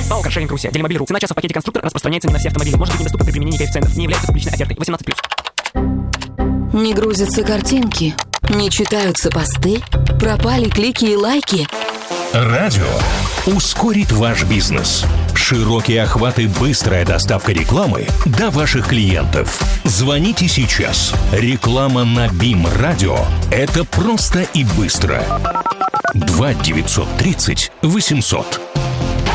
ПАО «Каршеринг Руси». Делимобиль.ру. Цена часа в пакете «Конструктор» распространяется не на все автомобили. Может быть недоступна при применении коэффициентов. Не является публичной офертой. 18+. Не грузятся картинки, не читаются посты, пропали клики и лайки. Радио ускорит ваш бизнес. Широкие охваты, быстрая доставка рекламы до ваших клиентов. Звоните сейчас. Реклама на БИМ Радио – это просто и быстро. 2 930 800.